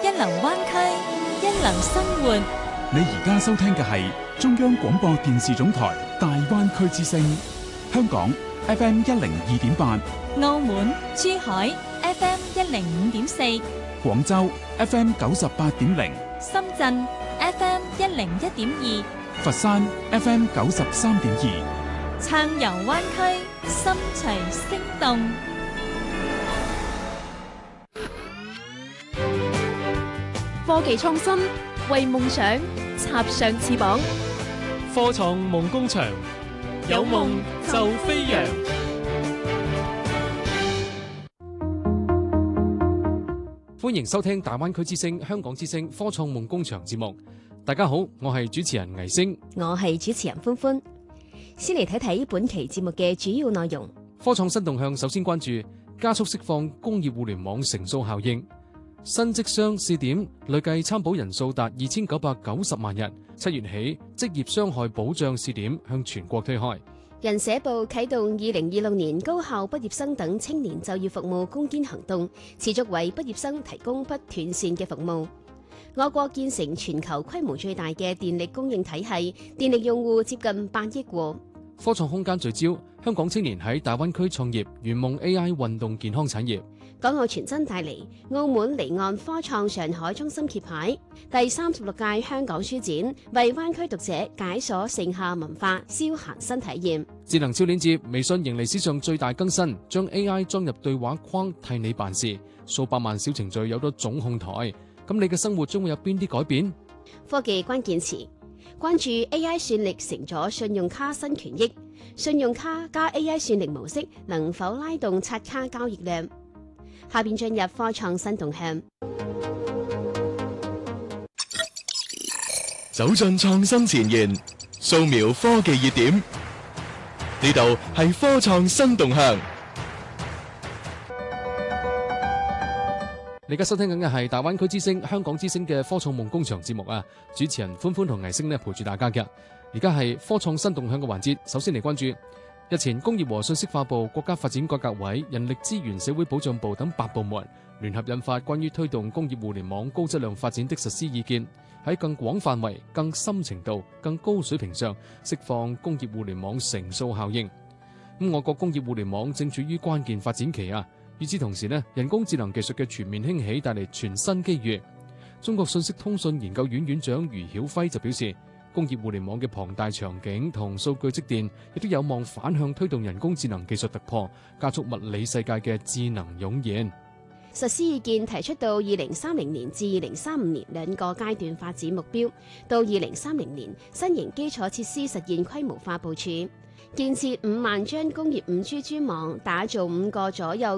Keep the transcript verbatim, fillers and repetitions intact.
流灣區，一流生活。 你而家收聽嘅係中央廣播電視總台大灣區之聲，香港 F M 一零二點八， 澳門、珠海 F M 一零五點四， 廣州 F M 九十八點零， 深圳 F M 一零一點二， 佛山 F M 九十三點二， 暢遊灣區，心隨聲動。 科技創新，為夢想插上翅膀。 科創夢工場，有夢就飛揚。歡迎收聽大灣區之聲、香港之聲科創夢工場節目。大家好，我係主持人倪星， 我係主持人歡歡。先嚟睇睇本期節目嘅主要內容。 科創新動向，首先關注加速釋放工業互聯網乘數效應。新職商試點累計參保人數達二千九百九十萬人。七月起，職業傷害保障試點向全國推開。 人社部啟動二零二六年高校畢業生等青年就業服務攻堅行動，持續為畢業生提供不斷線嘅服務。我國建成全球規模最大嘅電力供應體系，電力用戶接近八億戶。 科創空間聚焦，香港青年喺大灣區創業，圓夢 A I 運動健康產業。 港澳傳真帶嚟澳門離岸科創上海中心揭牌。第三十六屆香港書展為灣區讀者解鎖盛夏文化消閒新體驗。 智能超鏈接，微信迎嚟史上最大更新，將 A I 裝入對話框替你辦事，數百萬小程序有咗總控台。咁你嘅生活將會有邊啲改變？ 科技關鍵詞，關注 A I 算力成咗信用卡新權益，信用卡加 A I 算力模式能否拉動刷卡交易量？下邊進入科創新動向， 走進創新前沿，掃描科技熱點，呢度係科創新動向。 你而家收聽緊嘅係大灣區之聲、香港之聲嘅科創夢工場節目啊！主持人歡歡同倪星呢陪住大家嘅。而家係科創新動向嘅環節，首先嚟關注。日前，工業和信息化部、國家發展改革委、人力資源社會保障部等八部門聯合印發關於推動工業互聯網高質量發展的實施意見，喺更廣範圍、更深程度、更高水平上釋放工業互聯網乘數效應。咁我國工業互聯網正處於關鍵發展期啊！與此同時呢，人工智能技術嘅全面興起帶嚟全新機遇。中國信息通信研究院院長余曉輝就表示，工業互聯網嘅龐大場景同數據積澱，亦都有望反向推動人工智能技術突破，加速物理世界嘅智能湧現。 實施意見提出到二零三零年至二零三五年兩個階段發展目標，到二零三零年新型基礎設施實現規模化部署，建設五萬張工業五 G 專網，打造五個左右